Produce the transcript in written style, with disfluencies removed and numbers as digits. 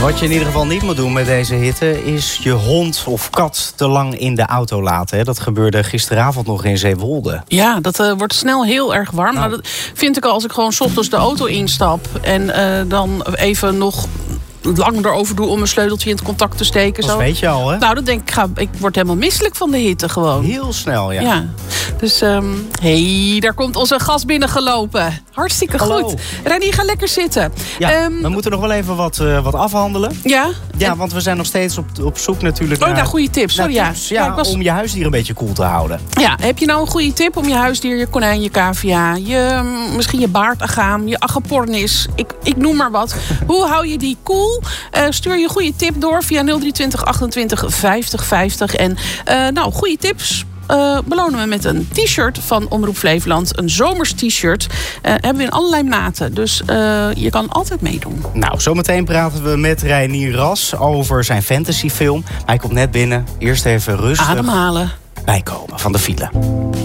Wat je in ieder geval niet moet doen met deze hitte is je hond of kat te lang in de auto laten. Dat gebeurde gisteravond nog in Zeewolde. Ja, dat wordt snel heel erg warm. Nou, dat vind ik al als ik gewoon 's ochtends de auto instap en dan even nog lang erover doe om een sleuteltje in het contact te steken. Dat zo. weet je al, hè? Nou, dan denk ik word helemaal misselijk van de hitte gewoon. Heel snel, ja. Dus, daar komt onze gast binnengelopen. Hartstikke Hallo. goed. Reinier, ga lekker zitten. Ja, we moeten nog wel even wat afhandelen. Ja? Ja, want we zijn nog steeds op zoek natuurlijk naar goede tips. Sorry, tips, om je huisdier een beetje koel te houden. Ja, heb je nou een goede tip om je huisdier, je konijn, je cavia, misschien je baardagaam, je agapornis, ik noem maar wat. Hoe hou je die koel? Stuur je een goede tip door via 0320 28 50 50. En goede tips belonen we met een t-shirt van Omroep Flevoland. Een zomers t-shirt. Hebben we in allerlei maten. Dus je kan altijd meedoen. Nou, zometeen praten we met Reinier Ras over zijn fantasyfilm. Hij komt net binnen. Eerst even rustig ademhalen. Bijkomen van de file.